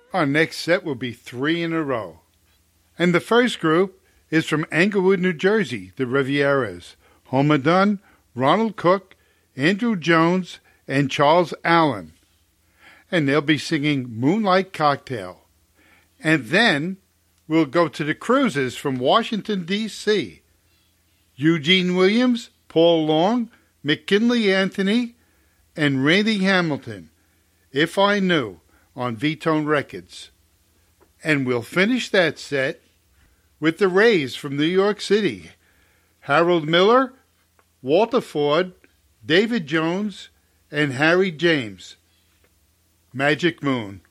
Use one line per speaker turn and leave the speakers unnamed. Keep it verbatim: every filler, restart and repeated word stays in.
Our next set will be three in a row. And the first group is from Englewood, New Jersey, the Rivieras. Homer Dunn, Ronald Cook, Andrew Jones, and Charles Allen. And they'll be singing Moonlight Cocktail. And then we'll go to the Cruisers from Washington, D C Eugene Williams, Paul Long, McKinley Anthony, and Randy Hamilton, If I Knew, on V-Tone Records. And we'll finish that set with the Rays from New York City. Harold Miller, Walter Ford, David Jones, and Harry James. Magic Moon.